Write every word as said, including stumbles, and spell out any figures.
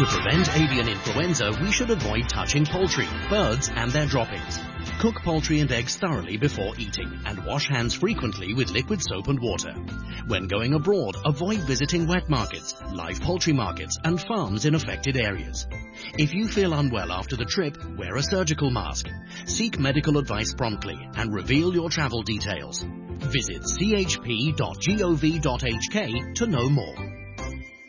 To prevent avian influenza, we should avoid touching poultry, birds and their droppings. Cook poultry and eggs thoroughly before eating and wash hands frequently with liquid soap and water. When going abroad, avoid visiting wet markets, live poultry markets and farms in affected areas. If you feel unwell after the trip, wear a surgical mask. Seek medical advice promptly and reveal your travel details. Visit c h p dot gov dot h k to know more.